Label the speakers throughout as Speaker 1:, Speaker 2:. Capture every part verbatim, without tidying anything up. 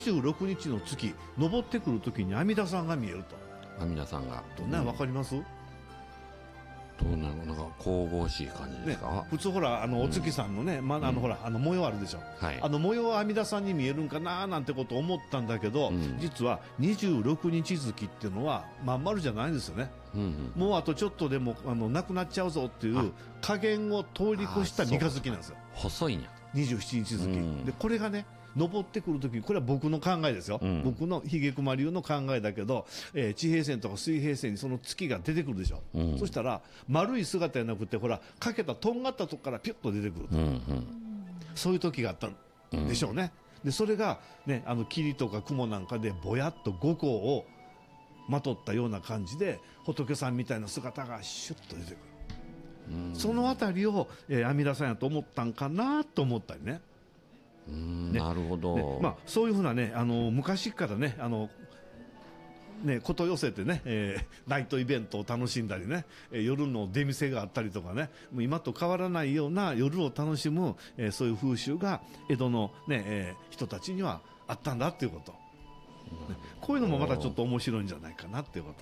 Speaker 1: じゅうろくにちの月昇ってくるときに阿弥陀さんが見えると。
Speaker 2: 阿弥陀さんが
Speaker 1: どんなわかります？
Speaker 2: どうなの、なんか神々しい感じですか？
Speaker 1: ね、普通ほらあのお月さんのね、うん、まあ、あのほらあの模様あるでしょ、はい、あの模様は阿弥陀さんに見えるんかななんてことを思ったんだけど、うん、実はにじゅうろくにち月っていうのはまん丸じゃないんですよね、うんうん、もうあとちょっとでもあのなくなっちゃうぞっていう加減を通り越した三日月なんですよ。
Speaker 2: 細いんや
Speaker 1: にじゅうしちにち月、うん、でこれがね登ってくるときに、これは僕の考えですよ、うん、僕の髭熊流の考えだけど、えー、地平線とか水平線にその月が出てくるでしょ、うん、そしたら丸い姿じゃなくて、ほらかけたとんがったとこからピュッと出てくると、うんうん、そういう時があったんでしょうね、うん、でそれが、ね、あの霧とか雲なんかでぼやっと五光をまとったような感じで仏さんみたいな姿がシュッと出てくる、うん、そのあたりを、えー、阿弥陀さんやと思ったんかなと思ったりね。
Speaker 2: ね、なるほど、
Speaker 1: ね、まあ、そういうふうなね、あの昔からね、あのねこと寄せてね、えー、ナイトイベントを楽しんだりね、えー、夜の出店があったりとかね、もう今と変わらないような夜を楽しむ、えー、そういう風習が江戸の、ねえー、人たちにはあったんだっていうこと、ね、こういうのもまたちょっと面白いんじゃないかなっていうこと。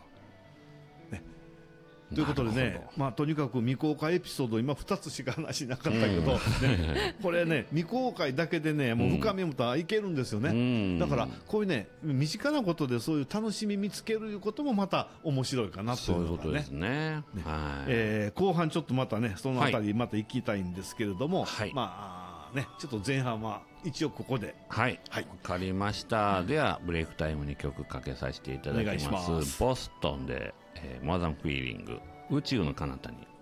Speaker 1: ということでね、まあ、とにかく未公開エピソード今ふたつしか話なかったけど、ね、これね未公開だけでねもう深みもたらいけるんですよね、うん、だからこういうね身近なことでそういう楽しみ見つけることもまた面白いかなというのがね、そういうことですね、ね、はい、えー、後半ちょっとまたねそのあたりまた行きたいんですけれども、はい、まあねちょっと前半は一応ここで
Speaker 2: はい、はい、分かりました。ではブレイクタイムに曲かけさせていただきます。
Speaker 1: お願いします。
Speaker 2: ボストンで、えー、モアザンフィーリング、宇宙の彼方に。